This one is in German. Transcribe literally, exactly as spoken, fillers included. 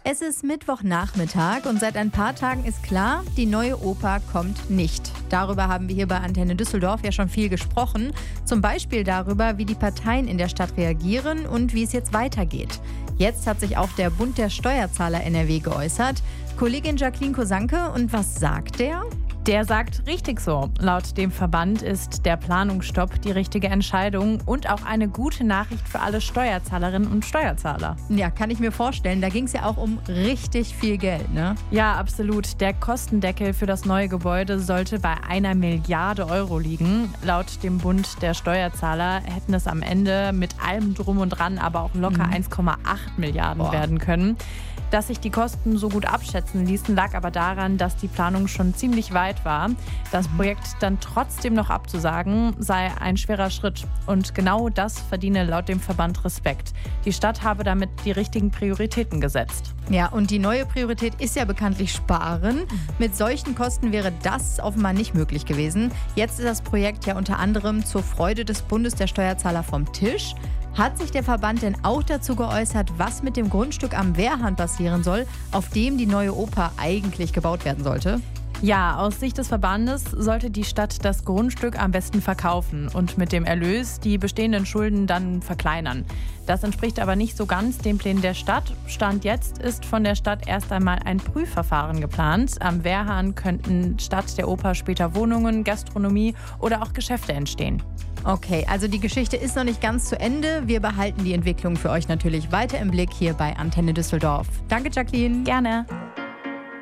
Es ist Mittwochnachmittag und seit ein paar Tagen ist klar, die neue Oper kommt nicht. Darüber haben wir hier bei Antenne Düsseldorf ja schon viel gesprochen. Zum Beispiel darüber, wie die Parteien in der Stadt reagieren und wie es jetzt weitergeht. Jetzt hat sich auch der Bund der Steuerzahler N R W geäußert. Kollegin Jacqueline Kosanke, und was sagt der? Der sagt richtig so. Laut dem Verband ist der Planungsstopp die richtige Entscheidung und auch eine gute Nachricht für alle Steuerzahlerinnen und Steuerzahler. Ja, kann ich mir vorstellen. Da ging es ja auch um richtig viel Geld, ne? Ja, absolut. Der Kostendeckel für das neue Gebäude sollte bei einer Milliarde Euro liegen. Laut dem Bund der Steuerzahler hätten es am Ende mit allem Drum und Dran aber auch locker mhm. eins Komma acht Milliarden Boah. werden können. Dass sich die Kosten so gut abschätzen ließen, lag aber daran, dass die Planung schon ziemlich weit war. Das Projekt dann trotzdem noch abzusagen, sei ein schwerer Schritt. Und genau das verdiene laut dem Verband Respekt. Die Stadt habe damit die richtigen Prioritäten gesetzt. Ja, und die neue Priorität ist ja bekanntlich Sparen. Mit solchen Kosten wäre das offenbar nicht möglich gewesen. Jetzt ist das Projekt ja unter anderem zur Freude des Bundes der Steuerzahler vom Tisch. Hat sich der Verband denn auch dazu geäußert, was mit dem Grundstück am Wehrhahn passieren soll, auf dem die neue Oper eigentlich gebaut werden sollte? Ja, aus Sicht des Verbandes sollte die Stadt das Grundstück am besten verkaufen und mit dem Erlös die bestehenden Schulden dann verkleinern. Das entspricht aber nicht so ganz den Plänen der Stadt. Stand jetzt ist von der Stadt erst einmal ein Prüfverfahren geplant. Am Wehrhahn könnten statt der Oper später Wohnungen, Gastronomie oder auch Geschäfte entstehen. Okay, also die Geschichte ist noch nicht ganz zu Ende. Wir behalten die Entwicklung für euch natürlich weiter im Blick hier bei Antenne Düsseldorf. Danke, Jacqueline. Gerne.